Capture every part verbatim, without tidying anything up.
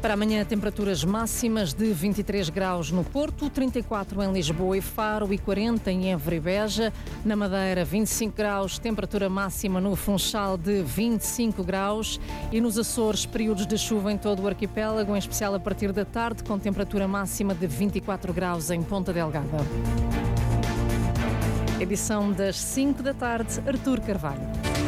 Para amanhã, temperaturas máximas de vinte e três graus no Porto, trinta e quatro em Lisboa e Faro e quarenta em Évora e Beja. Na Madeira, vinte e cinco graus, temperatura máxima no Funchal de vinte e cinco graus. E nos Açores, períodos de chuva em todo o arquipélago, em especial a partir da tarde, com temperatura máxima de vinte e quatro graus em Ponta Delgada. Edição das cinco da tarde, Artur Carvalho.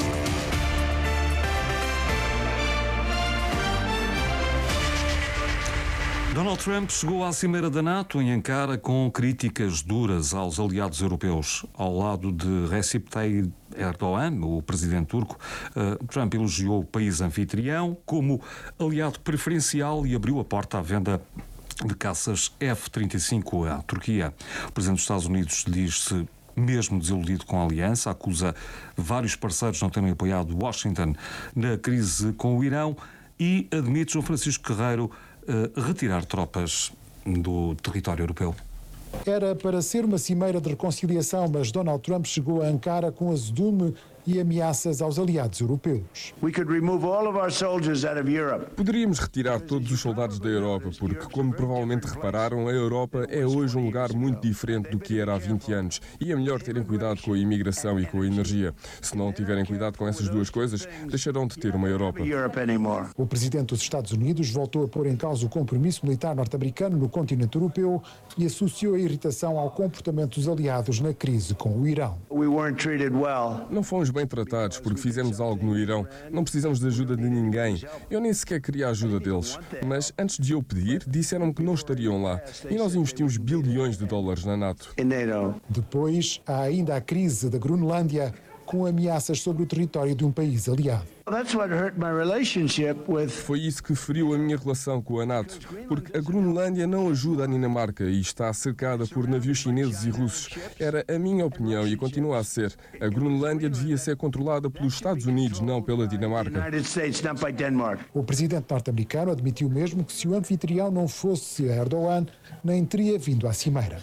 Donald Trump chegou à cimeira da NATO em Ankara com críticas duras aos aliados europeus. Ao lado de Recep Tayyip Erdogan, o presidente turco, Trump elogiou o país anfitrião como aliado preferencial e abriu a porta à venda de caças F trinta e cinco à Turquia. O presidente dos Estados Unidos diz-se mesmo desiludido com a aliança, acusa vários parceiros de não terem apoiado Washington na crise com o Irão e admite João Francisco Guerreiro uh, retirar tropas do território europeu. Era para ser uma cimeira de reconciliação, mas Donald Trump chegou a Ankara com azedume e ameaças aos aliados europeus. Poderíamos retirar todos os soldados da Europa, porque, como provavelmente repararam, a Europa é hoje um lugar muito diferente do que era há vinte anos e é melhor terem cuidado com a imigração e com a energia. Se não tiverem cuidado com essas duas coisas, deixarão de ter uma Europa. O presidente dos Estados Unidos voltou a pôr em causa o compromisso militar norte-americano no continente europeu e associou a irritação ao comportamento dos aliados na crise com o Irão. Não fomos bem tratados porque fizemos algo no Irão. Não precisamos de ajuda de ninguém. Eu nem sequer queria a ajuda deles. Mas antes de eu pedir, disseram-me que não estariam lá. E nós investimos bilhões de dólares na NATO. Depois, há ainda a crise da Groenlândia, com ameaças sobre o território de um país aliado. Foi isso que feriu a minha relação com a NATO, porque a Groenlândia não ajuda a Dinamarca e está cercada por navios chineses e russos. Era a minha opinião e continua a ser. A Groenlândia devia ser controlada pelos Estados Unidos, não pela Dinamarca. O presidente norte-americano admitiu mesmo que se o anfitrião não fosse Erdogan, nem teria vindo à cimeira.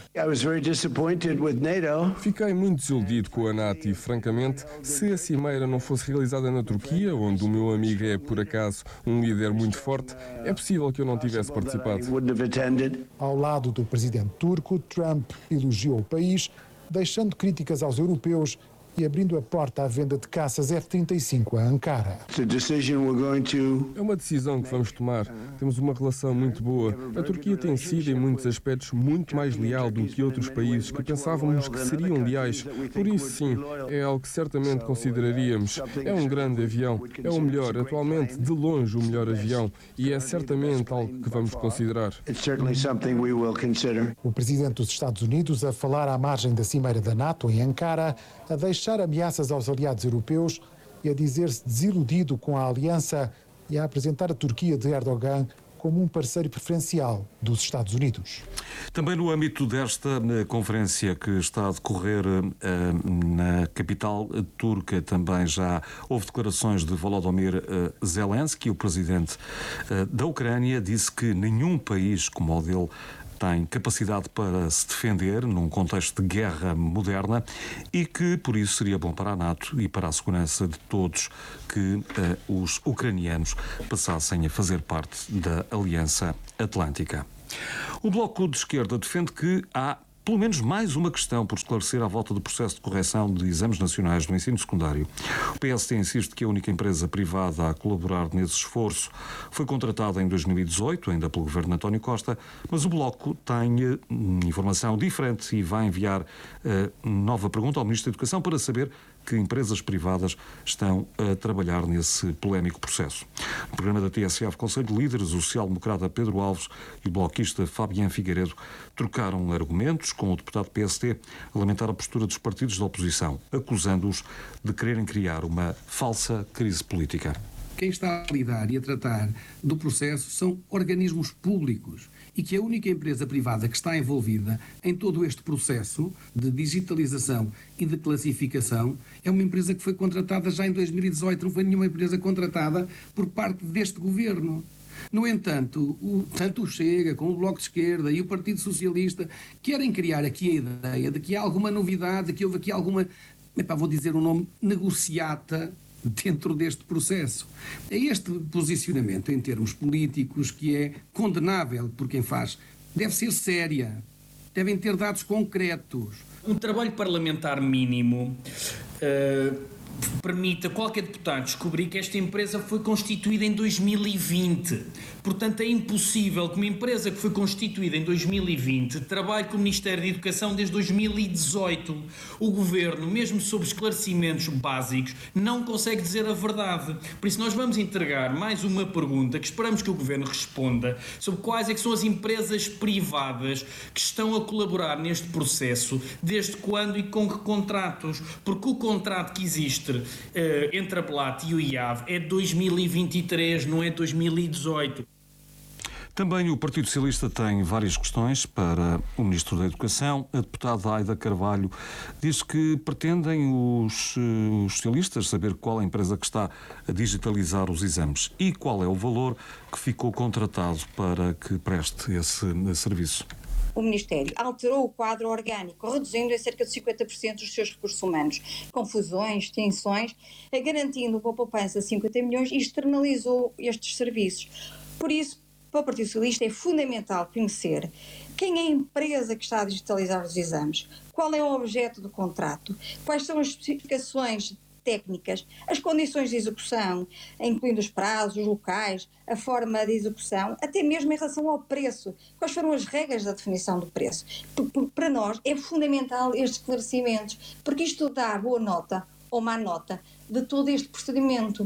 Fiquei muito desiludido com a NATO e, francamente, se a cimeira não fosse realizada na Turquia, onde o meu amigo é, por acaso, um líder muito forte, é possível que eu não tivesse participado. Ao lado do presidente turco, Trump elogiou o país, deixando críticas aos europeus e abrindo a porta à venda de caças F trinta e cinco a Ankara. É uma decisão que vamos tomar. Temos uma relação muito boa. A Turquia tem sido, em muitos aspectos, muito mais leal do que outros países que pensávamos que seriam leais. Por isso, sim, é algo que certamente consideraríamos. É um grande avião. É o melhor, atualmente, de longe, o melhor avião. E é certamente algo que vamos considerar. O presidente dos Estados Unidos, a falar à margem da cimeira da NATO em Ankara, a deixar ameaças aos aliados europeus e a dizer-se desiludido com a aliança e a apresentar a Turquia de Erdogan como um parceiro preferencial dos Estados Unidos. Também no âmbito desta conferência que está a decorrer na capital turca, também já houve declarações de Volodymyr Zelensky, o presidente da Ucrânia, disse que nenhum país como o dele tem capacidade para se defender num contexto de guerra moderna e que, por isso, seria bom para a NATO e para a segurança de todos que uh, os ucranianos passassem a fazer parte da Aliança Atlântica. O Bloco de Esquerda defende que há pelo menos mais uma questão por esclarecer à volta do processo de correção de exames nacionais do ensino secundário. O P S T insiste que a única empresa privada a colaborar nesse esforço foi contratada em dois mil e dezoito, ainda pelo governo de António Costa, mas o Bloco tem uh, informação diferente e vai enviar uh, nova pergunta ao Ministro da Educação para saber que empresas privadas estão a trabalhar nesse polémico processo. No programa da T S F Conselho de Líderes, o social-democrata Pedro Alves e o bloquista Fabián Figueiredo trocaram argumentos com o deputado P S T a lamentar a postura dos partidos da oposição, acusando-os de quererem criar uma falsa crise política. Quem está a lidar e a tratar do processo são organismos públicos e que a única empresa privada que está envolvida em todo este processo de digitalização e de classificação é uma empresa que foi contratada já em dois mil e dezoito, não foi nenhuma empresa contratada por parte deste governo. No entanto, o, tanto o Chega como o Bloco de Esquerda e o Partido Socialista querem criar aqui a ideia de que há alguma novidade, de que houve aqui alguma, epá, vou dizer o nome, negociata dentro deste processo. É este posicionamento em termos políticos que é condenável por quem faz. Deve ser séria, devem ter dados concretos. Um trabalho parlamentar mínimo uh, permite a qualquer deputado descobrir que esta empresa foi constituída em dois mil e vinte. Portanto, é impossível que uma empresa que foi constituída em dois mil e vinte trabalhe com o Ministério da Educação desde dois mil e dezoito. O Governo, mesmo sob esclarecimentos básicos, não consegue dizer a verdade. Por isso, nós vamos entregar mais uma pergunta que esperamos que o Governo responda sobre quais é que são as empresas privadas que estão a colaborar neste processo, desde quando e com que contratos. Porque o contrato que existe uh, entre a Belat e o I A V é dois mil e vinte e três, não é dois mil e dezoito. Também o Partido Socialista tem várias questões para o Ministro da Educação. A deputada Aida Carvalho diz que pretendem os, os socialistas saber qual é a empresa que está a digitalizar os exames e qual é o valor que ficou contratado para que preste esse, esse serviço. O Ministério alterou o quadro orgânico, reduzindo em cerca de cinquenta por cento os seus recursos humanos, confusões, tensões, garantindo uma poupança de cinquenta milhões e externalizou estes serviços. Por isso, para o Partido Socialista é fundamental conhecer quem é a empresa que está a digitalizar os exames, qual é o objeto do contrato, quais são as especificações técnicas, as condições de execução, incluindo os prazos, os locais, a forma de execução, até mesmo em relação ao preço, quais foram as regras da definição do preço. Para nós é fundamental estes esclarecimentos, porque isto dá boa nota ou má nota de todo este procedimento.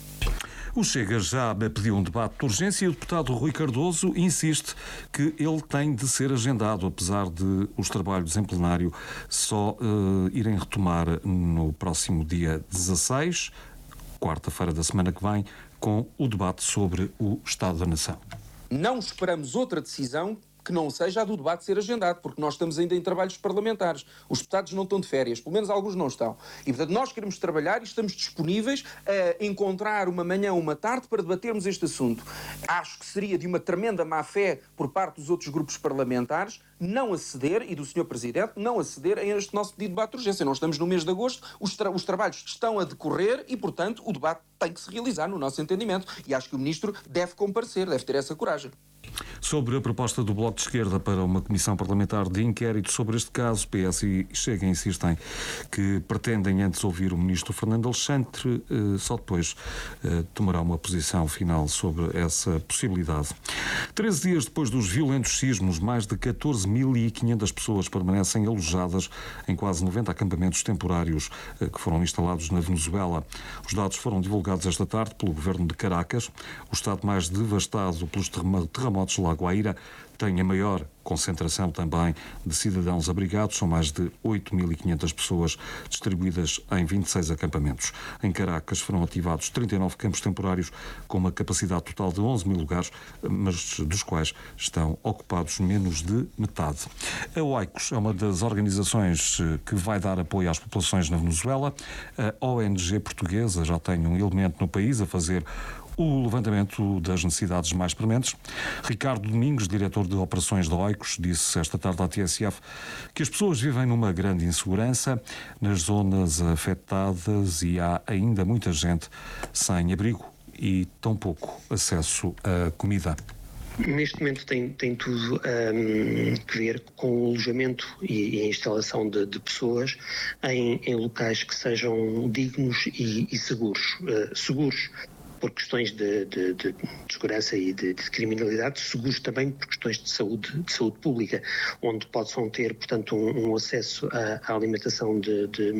O Chega já pediu um debate de urgência e o deputado Rui Cardoso insiste que ele tem de ser agendado, apesar de os trabalhos em plenário só uh, irem retomar no próximo dia dezasseis, quarta-feira da semana que vem, com o debate sobre o Estado da Nação. Não esperamos outra decisão que não seja a do debate ser agendado, porque nós estamos ainda em trabalhos parlamentares. Os deputados não estão de férias, pelo menos alguns não estão. E, portanto, nós queremos trabalhar e estamos disponíveis a encontrar uma manhã ou uma tarde para debatermos este assunto. Acho que seria de uma tremenda má-fé por parte dos outros grupos parlamentares não aceder, e do senhor Presidente, não aceder a este nosso pedido de debate de urgência. Nós estamos no mês de agosto, os, tra- os trabalhos estão a decorrer e, portanto, o debate tem que se realizar no nosso entendimento. E acho que o Ministro deve comparecer, deve ter essa coragem. Sobre a proposta do Bloco de Esquerda para uma comissão parlamentar de inquérito sobre este caso, P S e Chega insistem que pretendem antes ouvir o ministro Fernando Alexandre, só depois tomará uma posição final sobre essa possibilidade. Treze dias depois dos violentos sismos, mais de catorze mil e quinhentas pessoas permanecem alojadas em quase noventa acampamentos temporários que foram instalados na Venezuela. Os dados foram divulgados esta tarde pelo governo de Caracas. O estado mais devastado pelos terremotos de La Guaira tem a maior concentração também de cidadãos abrigados, são mais de oito mil e quinhentas pessoas distribuídas em vinte e seis acampamentos. Em Caracas foram ativados trinta e nove campos temporários com uma capacidade total de onze mil lugares, mas dos quais estão ocupados menos de metade. A OICOS é uma das organizações que vai dar apoio às populações na Venezuela. A O N G portuguesa já tem um elemento no país a fazer o levantamento das necessidades mais prementes. Ricardo Domingos, diretor de operações da OICOS, disse esta tarde à T S F que as pessoas vivem numa grande insegurança nas zonas afetadas e há ainda muita gente sem abrigo e tão pouco acesso a comida. Neste momento tem, tem tudo um, a ver com o alojamento e, e a instalação de, de pessoas em, em locais que sejam dignos e, e seguros. Uh, seguros por questões de, de, de, de segurança e de, de criminalidade, seguros também por questões de saúde, de saúde pública, onde possam ter, portanto, um, um acesso à, à alimentação de, de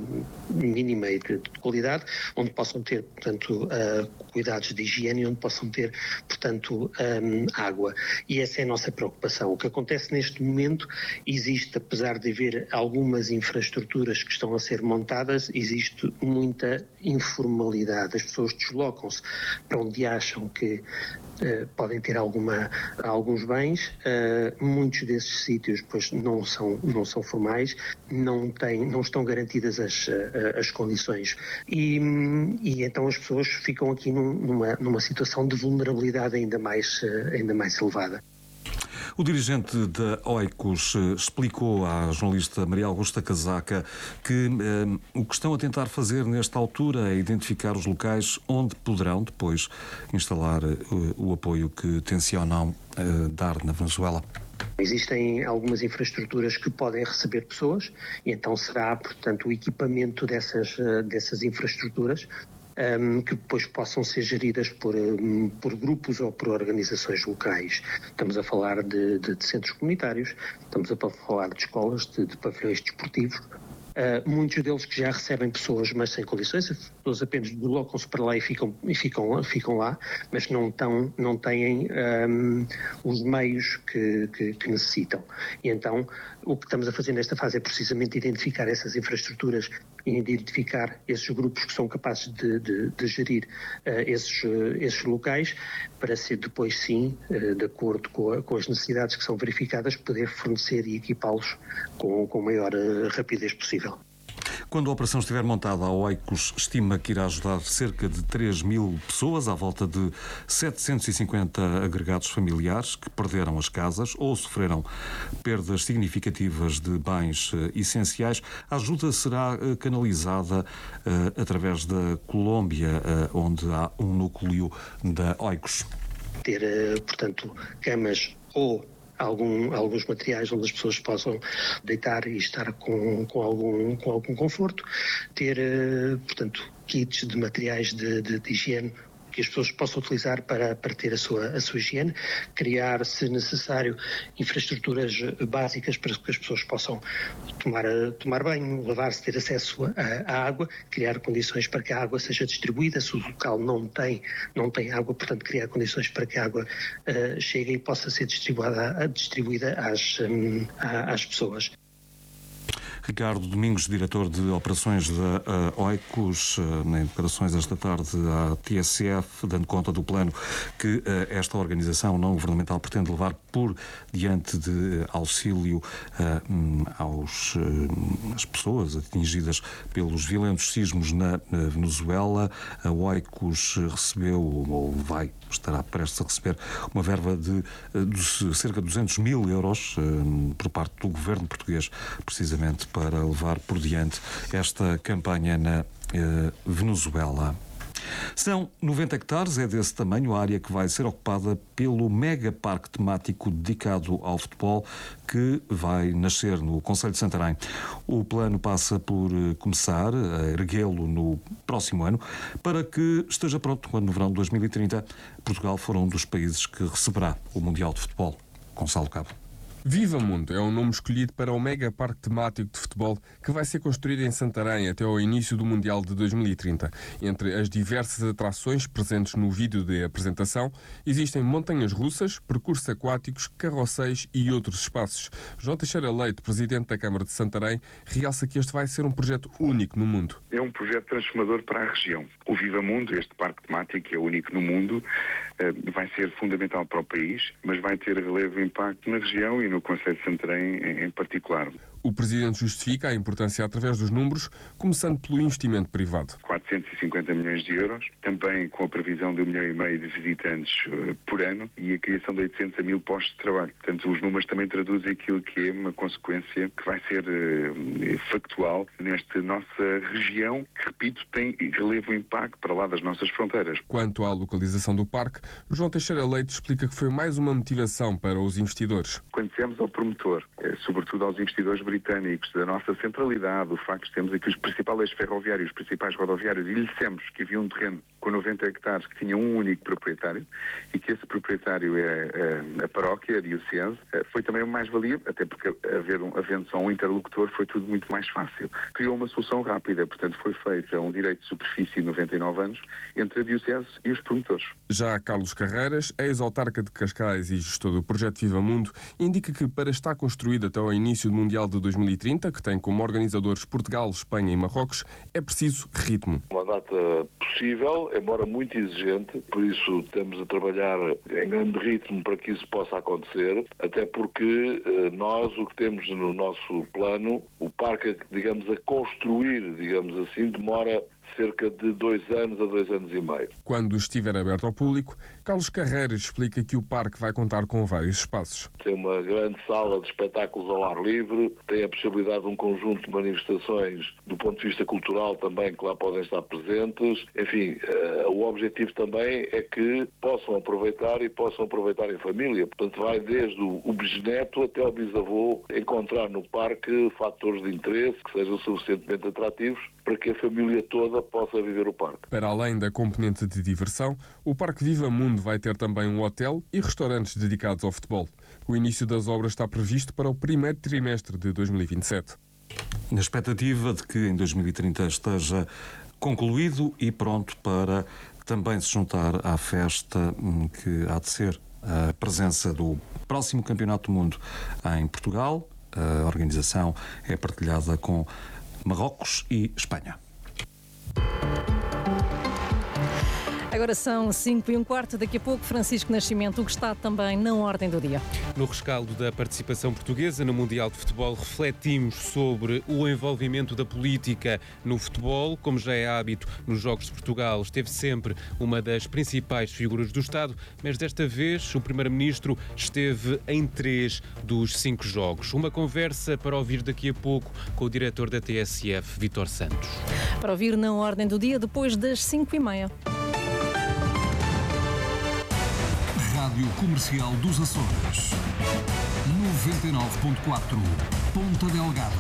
mínima e de, de qualidade, onde possam ter, portanto, uh, cuidados de higiene, onde possam ter, portanto, um, água. E essa é a nossa preocupação. O que acontece neste momento, existe, apesar de haver algumas infraestruturas que estão a ser montadas, existe muita informalidade. As pessoas deslocam-se para onde acham que uh, podem ter alguma, alguns bens. Uh, muitos desses sítios pois, não, são, não são formais, não, têm, não estão garantidas as, uh, as condições. E, e então as pessoas ficam aqui num, numa, numa situação de vulnerabilidade ainda mais, uh, ainda mais elevada. O dirigente da Oikos explicou à jornalista Maria Augusta Casaca que eh, o que estão a tentar fazer nesta altura é identificar os locais onde poderão depois instalar eh, o apoio que tencionam eh, dar na Venezuela. Existem algumas infraestruturas que podem receber pessoas e então será, portanto, o equipamento dessas, dessas infraestruturas um, que depois possam ser geridas por, um, por grupos ou por organizações locais. Estamos a falar de, de, de centros comunitários, estamos a falar de escolas, de, de pavilhões desportivos. Uh, muitos deles que já recebem pessoas, mas sem condições, as pessoas apenas deslocam-se para lá e ficam, e ficam, ficam lá, mas não, tão, não têm um, os meios que, que, que necessitam. E então o que estamos a fazer nesta fase é precisamente identificar essas infraestruturas e identificar esses grupos que são capazes de, de, de gerir uh, esses, uh, esses locais, para ser depois sim, uh, de acordo com, a, com as necessidades que são verificadas, poder fornecer e equipá-los com, com a maior uh, rapidez possível. Quando a operação estiver montada, a Oikos estima que irá ajudar cerca de três mil pessoas, à volta de setecentos e cinquenta agregados familiares que perderam as casas ou sofreram perdas significativas de bens uh, essenciais. A ajuda será uh, canalizada uh, através da Colômbia, uh, onde há um núcleo da Oikos. Ter, uh, portanto, camas ou Algum, alguns materiais onde as pessoas possam deitar e estar com, com, algum, com algum conforto, ter, portanto, kits de materiais de, de, de higiene que as pessoas possam utilizar para, para ter a sua, a sua higiene, criar, se necessário, infraestruturas básicas para que as pessoas possam tomar, tomar banho, lavar-se, ter acesso à água, criar condições para que a água seja distribuída, se o local não tem, não tem água, portanto, criar condições para que a água uh, chegue e possa ser distribuída, distribuída às, um, às pessoas. Ricardo Domingos, diretor de operações da uh, Oikos, uh, em declarações esta tarde à T S F, dando conta do plano que uh, esta organização não governamental pretende levar por diante de uh, auxílio uh, um, aos, uh, às pessoas atingidas pelos violentos sismos na, na Venezuela. A Oikos recebeu, ou vai, estará prestes a receber, uma verba de, de cerca de duzentos mil euros uh, por parte do governo português, precisamente para levar por diante esta campanha na eh, Venezuela. São noventa hectares, é desse tamanho a área que vai ser ocupada pelo mega parque temático dedicado ao futebol que vai nascer no Concelho de Santarém. O plano passa por começar a erguê-lo no próximo ano para que esteja pronto quando no verão de dois mil e trinta Portugal for um dos países que receberá o Mundial de Futebol. Gonçalo Cabo. Viva Mundo é o nome escolhido para o mega parque temático de futebol que vai ser construído em Santarém até ao início do Mundial de dois mil e trinta. Entre as diversas atrações presentes no vídeo de apresentação, existem montanhas russas, percursos aquáticos, carrosséis e outros espaços. João Teixeira Leite, presidente da Câmara de Santarém, realça que este vai ser um projeto único no mundo. É um projeto transformador para a região. O Viva Mundo, este parque temático que é único no mundo, vai ser fundamental para o país, mas vai ter relevo e impacto na região e no Concelho de Santarém em particular. O Presidente justifica a importância através dos números, começando pelo investimento privado. quatrocentos e cinquenta milhões de euros, também com a previsão de um milhão e meio de visitantes uh, por ano e a criação de oitocentos a mil postos de trabalho. Portanto, os números também traduzem aquilo que é uma consequência que vai ser uh, factual nesta nossa região, que, repito, tem relevo e impacto para lá das nossas fronteiras. Quanto à localização do parque, João Teixeira Leite explica que foi mais uma motivação para os investidores. Quando dissemos ao promotor, eh, sobretudo aos investidores britânicos, da nossa centralidade, o facto de termos aqui os principais ferroviários, os principais rodoviários, e lhe dissemos que havia um terreno com noventa hectares que tinha um único proprietário e que esse proprietário é, é a paróquia, a diocese, foi também uma mais-valia, até porque haver um, havendo só um interlocutor foi tudo muito mais fácil. Criou uma solução rápida, portanto foi feita um direito de superfície de noventa e nove anos entre a diocese e os promotores. Já Carlos Carreiras, ex-autarca de Cascais e gestor do projeto Viva Mundo, indica que para estar construído até ao início do Mundial de dois mil e trinta, que tem como organizadores Portugal, Espanha e Marrocos, é preciso ritmo. Uma data possível, embora muito exigente, por isso estamos a trabalhar em grande ritmo para que isso possa acontecer, até porque eh, nós o que temos no nosso plano, o parque, digamos, a construir, digamos assim, demora cerca de dois anos a dois anos e meio. Quando estiver aberto ao público, Carlos Carreira explica que o parque vai contar com vários espaços. Tem uma grande sala de espetáculos ao ar livre, tem a possibilidade de um conjunto de manifestações do ponto de vista cultural também que lá podem estar presentes. Enfim, uh, o objetivo também é que possam aproveitar e possam aproveitar em família. Portanto, vai desde o, o bisneto até ao bisavô encontrar no parque fatores de interesse que sejam suficientemente atrativos para que a família toda possa viver o parque. Para além da componente de diversão, o Parque Viva Mundo vai ter também um hotel e restaurantes dedicados ao futebol. O início das obras está previsto para o primeiro trimestre de dois mil e vinte e sete. Na expectativa de que em dois mil e trinta esteja concluído e pronto para também se juntar à festa que há de ser a presença do próximo Campeonato do Mundo em Portugal. A organização é partilhada com Marrocos e Espanha. Agora são cinco e um quarto. Daqui a pouco, Francisco Nascimento, o que está também na ordem do dia. No rescaldo da participação portuguesa no Mundial de Futebol, refletimos sobre o envolvimento da política no futebol. Como já é hábito nos Jogos de Portugal, esteve sempre uma das principais figuras do Estado, mas desta vez o Primeiro-Ministro esteve em três dos cinco jogos. Uma conversa para ouvir daqui a pouco com o diretor da T S F, Vítor Santos. Para ouvir na ordem do dia, depois das cinco e meia. Rádio Comercial dos Açores, noventa e nove ponto quatro, Ponta Delgada.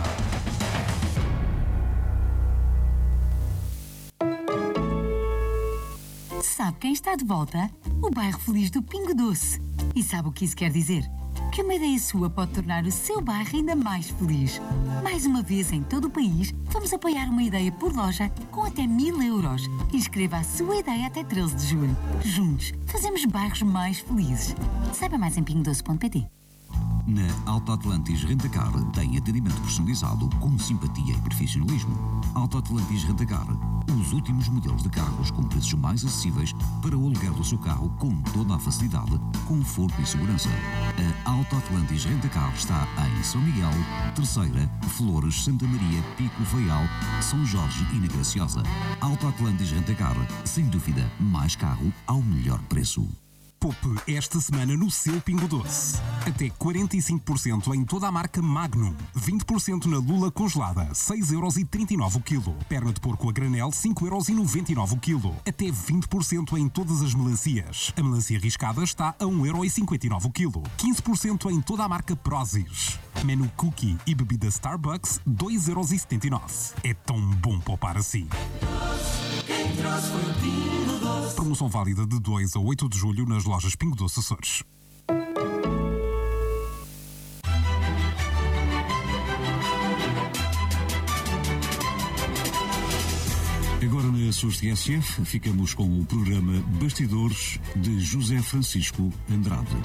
Sabe quem está de volta? O bairro feliz do Pingo Doce. E sabe o que isso quer dizer? Que uma ideia sua pode tornar o seu bairro ainda mais feliz. Mais uma vez, em todo o país, vamos apoiar uma ideia por loja com até mil euros. Inscreva a sua ideia até treze de julho. Juntos, fazemos bairros mais felizes. Saiba mais em pingo doce ponto pt. Na Alto Atlantis Rentacar tem atendimento personalizado com simpatia e profissionalismo. Alto Atlantis Rentacar, os últimos modelos de carros com preços mais acessíveis para o aluguer do seu carro com toda a facilidade, conforto e segurança. A Alto Atlantis Rentacar está em São Miguel, Terceira, Flores, Santa Maria, Pico, Faial, São Jorge e na Graciosa. Alto Atlantis Rentacar, sem dúvida, mais carro ao melhor preço. Poupe esta semana no seu Pingo Doce. Até quarenta e cinco por cento em toda a marca Magnum. vinte por cento na lula congelada, seis euros e trinta e nove o quilo. Perna de porco a granel, cinco euros e noventa e nove o quilo. Até vinte por cento em todas as melancias. A melancia riscada está a um euro e cinquenta e nove o quilo. quinze por cento em toda a marca Prozis. Menu cookie e bebida Starbucks, dois euros e setenta e nove. É tão bom poupar assim. Quem trouxe foi o Pingo Doce. Promoção válida de dois a oito de julho nas lojas Pingo Doce Açores. Agora na Açores T S F ficamos com o programa Bastidores de José Francisco Andrade.